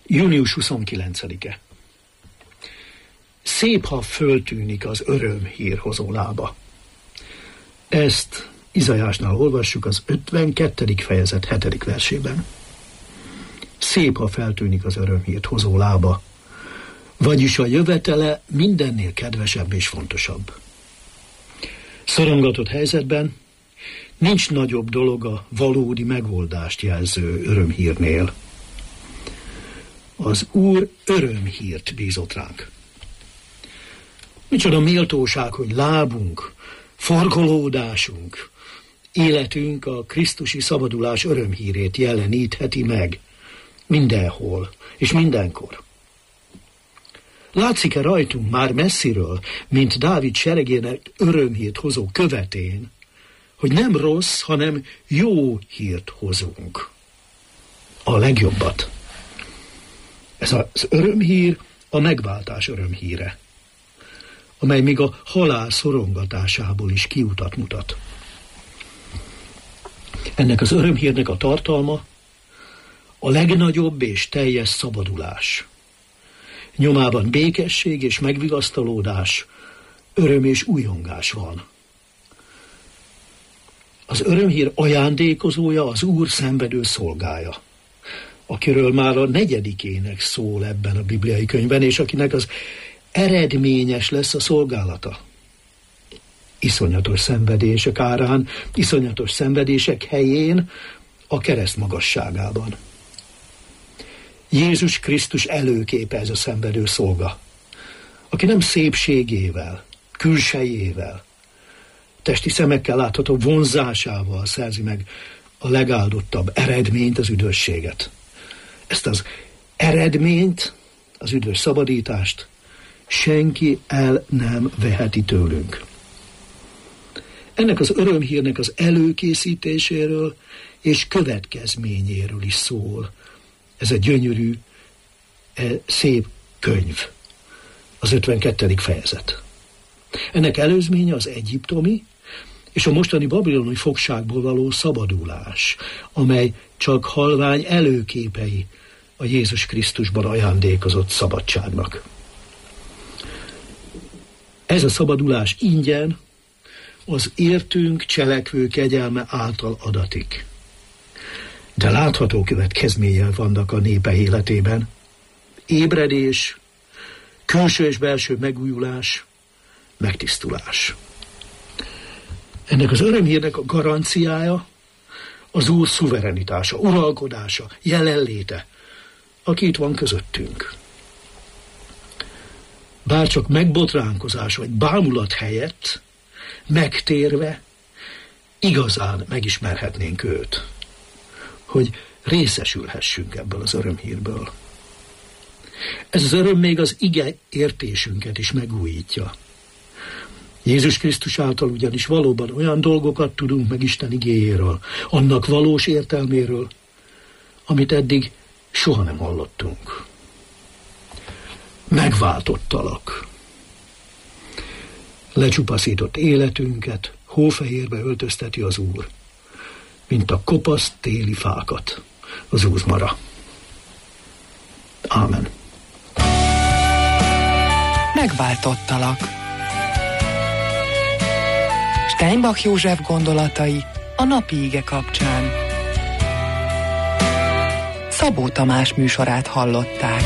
Június 29-e. Szép, ha föltűnik az örömhír hozó lába. Ezt Izaiásnál olvassuk az 52. fejezet 7. versében. Szép, ha feltűnik az örömhírt hozó lába, vagyis a jövetele mindennél kedvesebb és fontosabb. Szorongatott helyzetben nincs nagyobb dolog a valódi megoldást jelző örömhírnél. Az Úr örömhírt bízott ránk. Micsoda méltóság, hogy lábunk, forgolódásunk, életünk a krisztusi szabadulás örömhírét jelenítheti meg mindenhol és mindenkor. Látszik-e rajtunk már messziről, mint Dávid seregének örömhírt hozó követén, hogy nem rossz, hanem jó hírt hozunk? A legjobbat. Ez az örömhír a megváltás örömhíre, amely még a halál szorongatásából is kiutat mutat. Ennek az örömhírnek a tartalma a legnagyobb és teljes szabadulás. Nyomában békesség és megvigasztalódás, öröm és újongás van. Az örömhír ajándékozója az Úr szenvedő szolgája, akiről már a 4. ének szól ebben a bibliai könyvben, és akinek az eredményes lesz a szolgálata. Iszonyatos szenvedések árán, iszonyatos szenvedések helyén, a kereszt magasságában. Jézus Krisztus előképe ez a szenvedő szolga, aki nem szépségével, külsejével, testi szemekkel látható vonzásával szerzi meg a legáldottabb eredményt, az üdvösséget. Ezt az eredményt, az üdvös szabadítást senki el nem veheti tőlünk. Ennek az örömhírnek az előkészítéséről és következményéről is szól ez a gyönyörű, szép könyv, az 52. fejezet. Ennek előzménye az egyiptomi és a mostani babiloni fogságból való szabadulás, amely csak halvány előképei a Jézus Krisztusban ajándékozott szabadságnak. Ez a szabadulás ingyen az értünk cselekvő kegyelme által adatik. De látható következménnyel vannak a népe életében. Ébredés, külső és belső megújulás, megtisztulás. Ennek az örömhírnek a garanciája az Úr szuverenitása, uralkodása, jelenléte, aki itt van közöttünk. Bárcsak megbotránkozás vagy bámulat helyett, megtérve, igazán megismerhetnénk őt, hogy részesülhessünk ebből az örömhírből. Ez az öröm még az ige értésünket is megújítja. Jézus Krisztus által ugyanis valóban olyan dolgokat tudunk meg Isten igéjéről, annak valós értelméről, amit eddig soha nem hallottunk. Megváltottalak. Lecsupaszított életünket hófehérbe öltözteti az Úr, mint a kopasz téli fákat az úzmara. Ámen. Megváltottalak. Steinbach József gondolatai a napi ige kapcsán. Szabó Tamás műsorát hallották.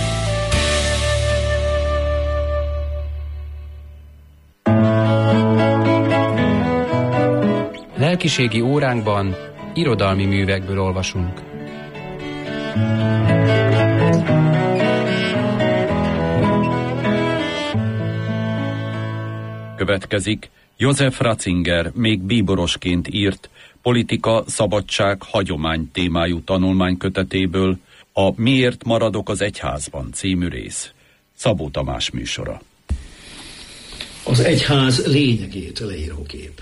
Lelkiségi óránkban irodalmi művekből olvasunk. Következik József Ratzinger még bíborosként írt Politika, szabadság, hagyomány témájú tanulmánykötetéből a Miért maradok az egyházban című rész. Szabó Tamás műsora. Az egyház lényegét leíró kép.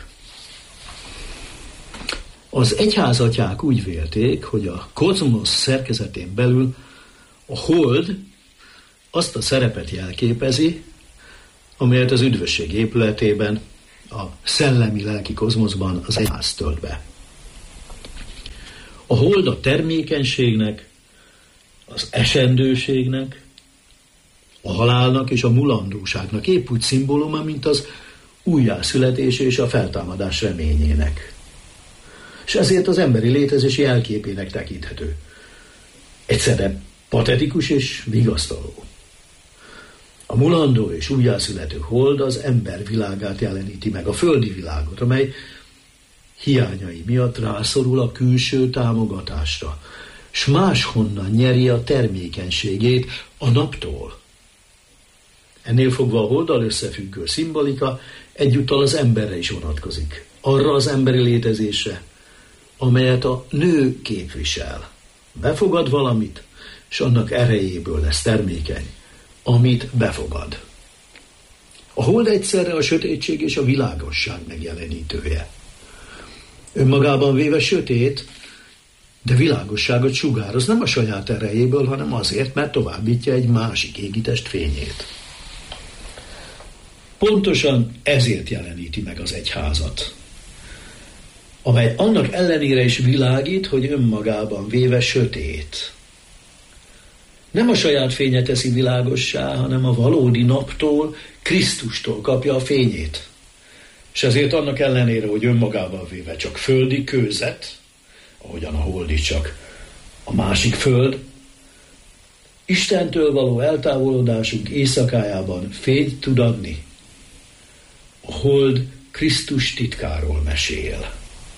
Az egyházatyák úgy vélték, hogy a kozmosz szerkezetén belül a hold azt a szerepet jelképezi, amelyet az üdvösség épületében, a szellemi-lelki kozmoszban az egyház tölt be. A hold a termékenységnek, az esendőségnek, a halálnak és a mulandóságnak, épp úgy szimbóluma, mint az újjászületés és a feltámadás reményének. És ezért az emberi létezés jelképének tekinthető. Egyszerre patetikus és vigasztaló. A mulandó és újjászülető hold az ember világát jeleníti meg, a földi világot, amely hiányai miatt rászorul a külső támogatásra, s máshonnan nyeri a termékenységét a naptól. Ennél fogva a holddal összefüggő szimbolika egyúttal az emberre is vonatkozik. Arra az emberi létezésre, amelyet a nő képvisel. Befogad valamit, és annak erejéből lesz termékeny, amit befogad. A hold egyszerre a sötétség és a világosság megjelenítője. Önmagában véve sötét, de világosságot sugároz nem a saját erejéből, hanem azért, mert továbbítja egy másik égitest fényét. Pontosan ezért jeleníti meg az egyházat, amely annak ellenére is világít, hogy önmagában véve sötét. Nem a saját fénye teszi világossá, hanem a valódi naptól, Krisztustól kapja a fényét. És ezért annak ellenére, hogy önmagában véve csak földi kőzet, ahogyan a holdi csak a másik föld, Istentől való eltávolodásunk éjszakájában fényt tud adni. A hold Krisztus titkáról mesél.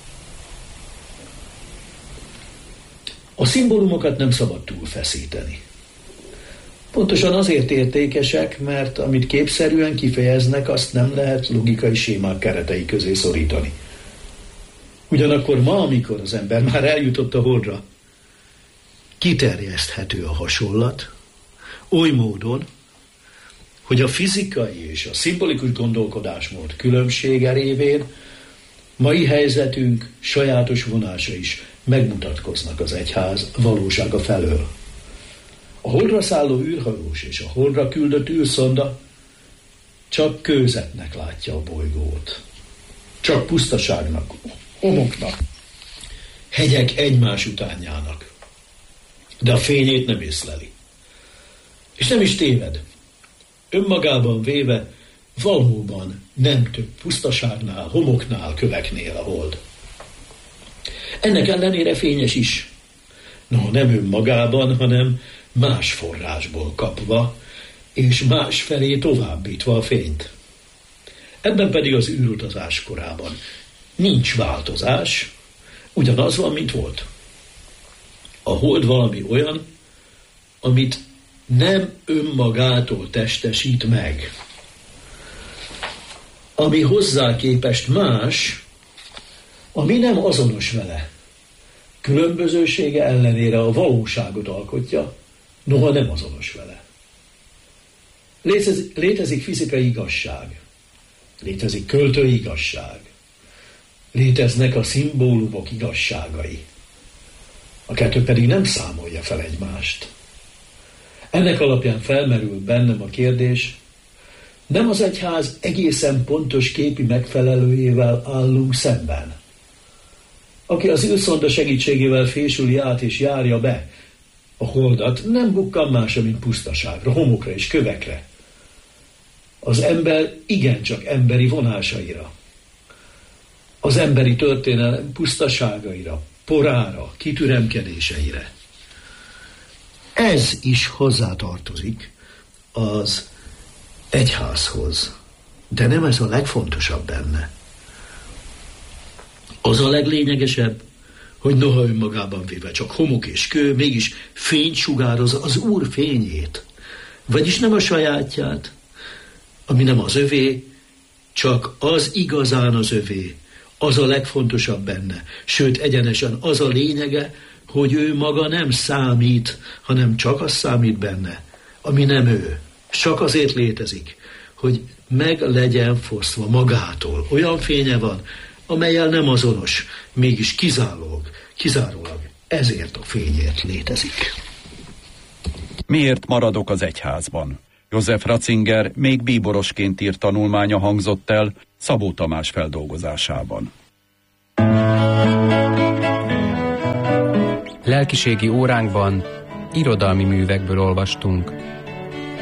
A szimbólumokat nem szabad túlfeszíteni. Pontosan azért értékesek, mert amit képszerűen kifejeznek, azt nem lehet logikai sémák keretei közé szorítani. Ugyanakkor ma, amikor az ember már eljutott a holdra, kiterjeszthető a hasonlat, oly módon, hogy a fizikai és a szimbolikus gondolkodásmód különbsége révén mai helyzetünk sajátos vonása is megmutatkoznak az egyház valósága felől. A holdra szálló űrhajós és a holdra küldött űrszonda csak kőzetnek látja a bolygót. Csak pusztaságnak, homoknak, hegyek egymás utánjának. De a fényét nem észleli. És nem is téved. Önmagában véve valóban nem több pusztaságnál, homoknál, köveknél a hold. Ennek ellenére fényes is. No, nem önmagában, hanem más forrásból kapva, és más felé továbbítva a fényt. Ebben pedig az űrutazás korában nincs változás, ugyanaz van, mint volt. A hold valami olyan, amit nem önmagától testesít meg. Ami hozzá képest más, ami nem azonos vele. Különbözősége ellenére a valóságot alkotja, noha nem azonos vele. Létezik fizikai igazság, létezik költői igazság, léteznek a szimbólumok igazságai. A kettő pedig nem számolja fel egymást. Ennek alapján felmerül bennem a kérdés, nem az egyház egészen pontos képi megfelelőjével állunk szemben, aki az űrszonda segítségével fésüli át és járja be a holdat, nem bukkan másra, mint pusztaságra, homokra és kövekre. Az ember igencsak emberi vonásaira, az emberi történelem pusztaságaira, porára, kitüremkedéseire. Ez is hozzátartozik az egyházhoz, de nem ez a legfontosabb benne. Az a leglényegesebb, hogy noha önmagában véve csak homok és kő, mégis fényt sugároz az Úr fényét, vagyis nem a sajátját, ami nem az övé, csak az igazán az övé, az a legfontosabb benne, sőt egyenesen az a lényege, hogy ő maga nem számít, hanem csak az számít benne, ami nem ő. Csak azért létezik, hogy meg legyen fosztva magától. Olyan fénye van, amellyel nem azonos, mégis kizárólag ezért a fényért létezik. Miért maradok az egyházban? József Ratzinger még bíborosként írt tanulmánya hangzott el Szabó Tamás feldolgozásában. Lelkiségi óránkban irodalmi művekből olvastunk.